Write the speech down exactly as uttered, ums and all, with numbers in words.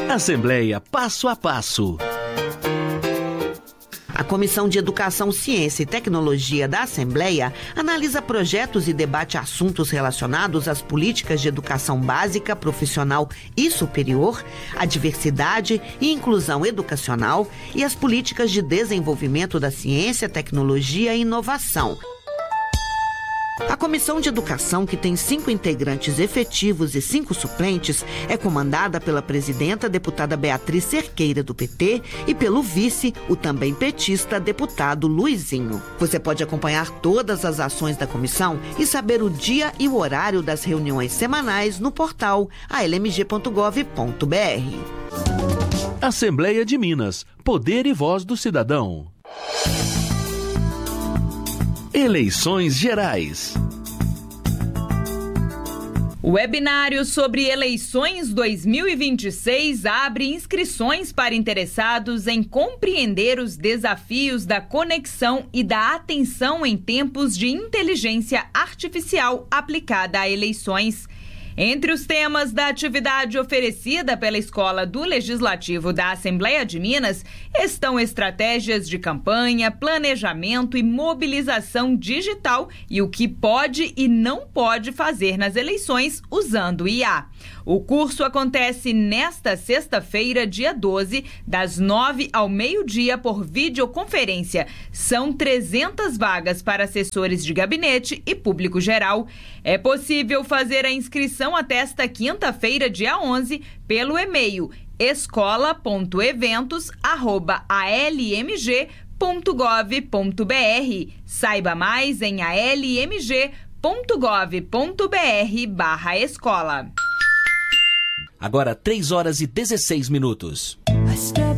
Assembleia Passo a Passo. A Comissão de Educação, Ciência e Tecnologia da Assembleia analisa projetos e debate assuntos relacionados às políticas de educação básica, profissional e superior, a diversidade e inclusão educacional e as políticas de desenvolvimento da ciência, tecnologia e inovação. A Comissão de Educação, que tem cinco integrantes efetivos e cinco suplentes, é comandada pela presidenta, deputada Beatriz Cerqueira, do P T, e pelo vice, o também petista, deputado Luizinho. Você pode acompanhar todas as ações da comissão e saber o dia e o horário das reuniões semanais no portal a l m g ponto gov ponto b r. Assembleia de Minas. Poder e voz do cidadão. Eleições Gerais. O webinário sobre eleições dois mil e vinte e seis abre inscrições para interessados em compreender os desafios da conexão e da atenção em tempos de inteligência artificial aplicada a eleições. Entre os temas da atividade oferecida pela Escola do Legislativo da Assembleia de Minas estão estratégias de campanha, planejamento e mobilização digital e o que pode e não pode fazer nas eleições usando I A. O curso acontece nesta sexta-feira, dia doze, das nove ao meio-dia por videoconferência. São trezentas vagas para assessores de gabinete e público geral. É possível fazer a inscrição até esta quinta-feira, dia onze, pelo e-mail escola ponto eventos arroba a l m g ponto gov ponto b r. Saiba mais em a l m g ponto gov ponto b r barra escola. Agora três horas e dezesseis minutos.